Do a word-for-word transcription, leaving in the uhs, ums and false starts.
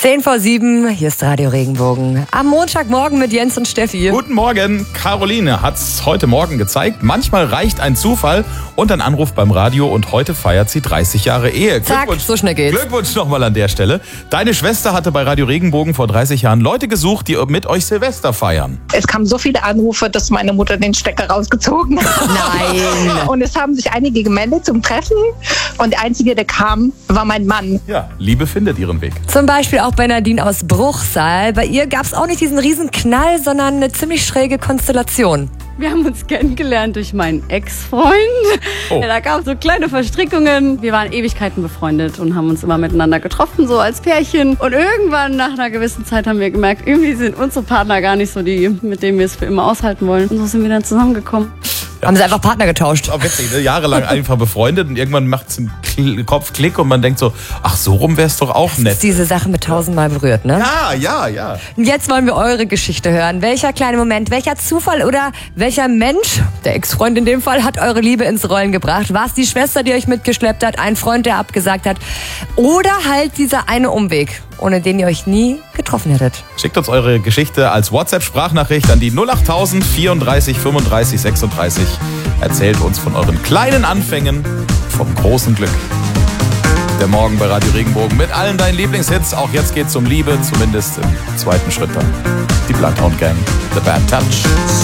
zehn vor sieben, hier ist Radio Regenbogen. Am Montagmorgen mit Jens und Steffi. Guten Morgen. Caroline hat's heute Morgen gezeigt. Manchmal reicht ein Zufall und ein Anruf beim Radio und heute feiert sie dreißig Jahre Ehe. Zack, so schnell geht's. Glückwunsch nochmal an der Stelle. Deine Schwester hatte bei Radio Regenbogen vor dreißig Jahren Leute gesucht, die mit euch Silvester feiern. Es kamen so viele Anrufe, dass meine Mutter den Stecker rausgezogen hat. Nein. Und es haben sich einige gemeldet zum Treffen und der Einzige, der kam, war mein Mann. Ja, Liebe findet ihren Weg. Zum Beispiel auch bei Nadine aus Bruchsal. Bei ihr gab's auch nicht diesen riesen Knall, sondern eine ziemlich schräge Konstellation. Wir haben uns kennengelernt durch meinen Ex-Freund. Oh. Ja, da gab es so kleine Verstrickungen. Wir waren Ewigkeiten befreundet und haben uns immer miteinander getroffen, so als Pärchen. Und irgendwann nach einer gewissen Zeit haben wir gemerkt, irgendwie sind unsere Partner gar nicht so die, mit denen wir es für immer aushalten wollen. Und so sind wir dann zusammengekommen. Ja. Haben sie einfach Partner getauscht. Auch witzig, ne? Jahrelang einfach befreundet und irgendwann macht es im Kopf Klick und man denkt so, ach, so rum wär's doch auch Das nett. ist diese Sache mit tausendmal berührt, ne? Ja, ja, ja. Und jetzt wollen wir eure Geschichte hören. Welcher kleine Moment, welcher Zufall oder welcher Mensch, der Ex-Freund in dem Fall, hat eure Liebe ins Rollen gebracht? War es die Schwester, die euch mitgeschleppt hat, ein Freund, der abgesagt hat? Oder halt dieser eine Umweg, ohne den ihr euch nie getroffen hättet? Schickt uns eure Geschichte als WhatsApp-Sprachnachricht an die null acht tausend vierunddreißig fünfunddreißig sechsunddreißig. Erzählt uns von euren kleinen Anfängen vom großen Glück. Der Morgen bei Radio Regenbogen mit allen deinen Lieblingshits. Auch jetzt geht's um Liebe, zumindest im zweiten Schritt dann. Die Bloodhound Gang, The Bad Touch.